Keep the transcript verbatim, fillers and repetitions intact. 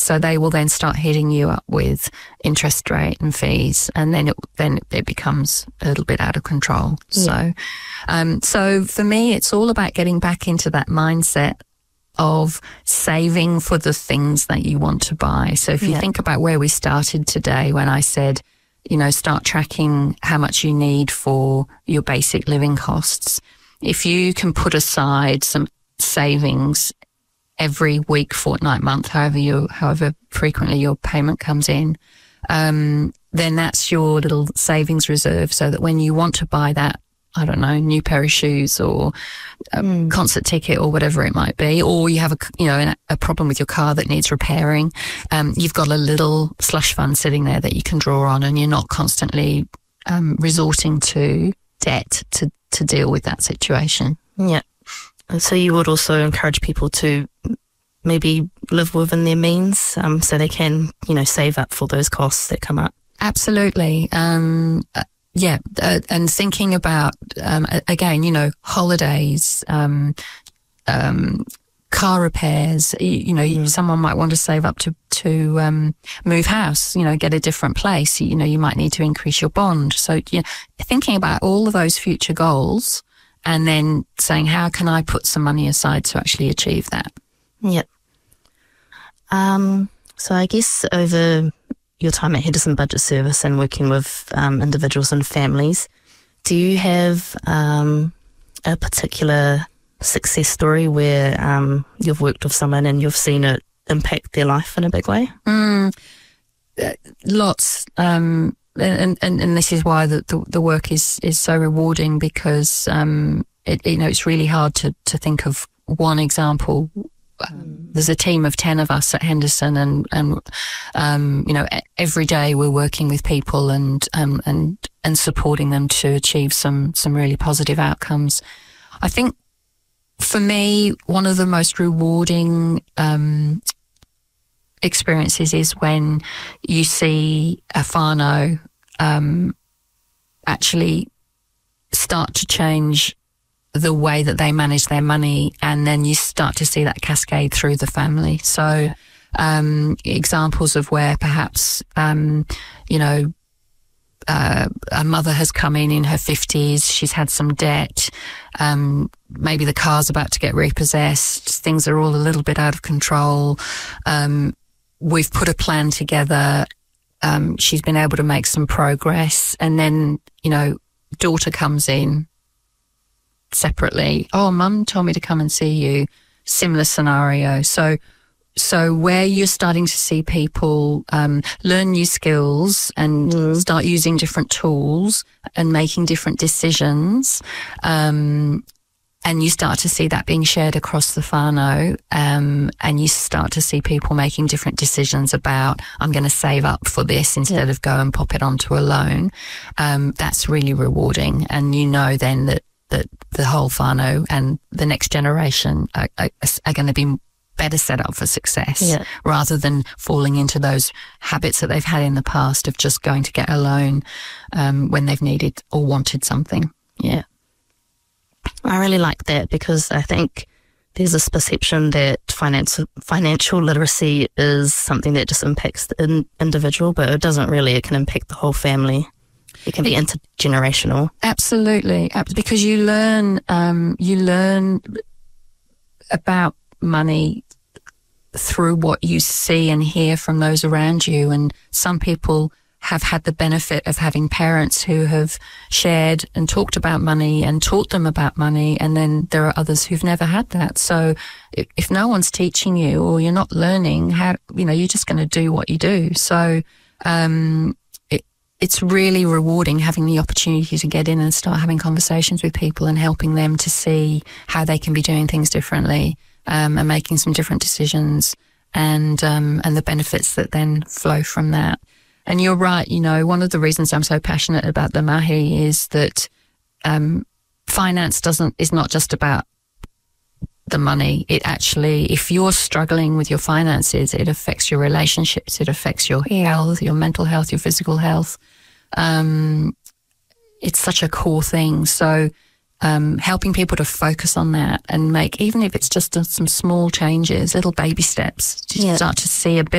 So they will then start hitting you up with interest rate and fees, and then it then it becomes a little bit out of control. Yeah. So, um, so for me, it's all about getting back into that mindset of saving for the things that you want to buy. So if you yeah. think about where we started today, when I said, you know, start tracking how much you need for your basic living costs. If you can put aside some savings every week, fortnight, month, however you, however frequently your payment comes in, um, then that's your little savings reserve, so that when you want to buy that, I don't know, new pair of shoes or a mm. concert ticket or whatever it might be, or you have a, you know, a problem with your car that needs repairing, um, you've got a little slush fund sitting there that you can draw on, and you're not constantly um, resorting to debt to, to deal with that situation. Yeah. And so you would also encourage people to maybe live within their means, um, so they can, you know, save up for those costs that come up. Absolutely. Um, Yeah, uh, and thinking about, um, again, you know, holidays, um, um, car repairs, you, you know, mm. someone might want to save up to, to um, move house, you know, get a different place. You know, you might need to increase your bond. So, you know, thinking about all of those future goals and then saying, how can I put some money aside to actually achieve that? Yeah. Um, so I guess over your time at Henderson Budget Service and working with um, individuals and families, do you have um, a particular success story where um, you've worked with someone and you've seen it impact their life in a big way? Mm, uh, lots. Um, and, and, and this is why the, the, the work is, is so rewarding, because um, it, you know, it's really hard to, to think of one example. Um, there's a team of ten of us at Henderson, and, and um, you know, every day we're working with people and um, and and supporting them to achieve some some really positive outcomes. I think for me, one of the most rewarding um, experiences is when you see a whānau um, actually start to change the way that they manage their money, and then you start to see that cascade through the family. So um, examples of where perhaps, um, you know, uh, a mother has come in in her fifties, she's had some debt, um, maybe the car's about to get repossessed, things are all a little bit out of control. Um, we've put a plan together, um, she's been able to make some progress, and then, you know, daughter comes in separately. Oh, mum told me to come and see you. Similar scenario. So, so where you're starting to see people um, learn new skills and mm. start using different tools and making different decisions, um, and you start to see that being shared across the whānau, um, and you start to see people making different decisions about, I'm going to save up for this instead yeah. of go and pop it onto a loan. Um, that's really rewarding, and you know then that that the whole whānau and the next generation are, are, are going to be better set up for success, yeah. rather than falling into those habits that they've had in the past of just going to get a loan um, when they've needed or wanted something. Yeah. I really like that, because I think there's this perception that finance, financial literacy is something that just impacts the in, individual, but it doesn't really. It can impact the whole family. It can be intergenerational. Absolutely, because you learn, um, you learn about money through what you see and hear from those around you. And some people have had the benefit of having parents who have shared and talked about money and taught them about money, and then there are others who've never had that. So if, if no one's teaching you, or you're not learning how, you know, you're just going to do what you do. So um it's really rewarding having the opportunity to get in and start having conversations with people and helping them to see how they can be doing things differently, um, and making some different decisions, and um, and the benefits that then flow from that. And you're right, you know, one of the reasons I'm so passionate about the mahi is that um, finance doesn't is not just about the money. It actually, if you're struggling with your finances, it affects your relationships, it affects your health, your mental health, your physical health. Um, it's such a core thing. So um, helping people to focus on that and make, even if it's just some small changes, little baby steps, to yeah. start to see a bit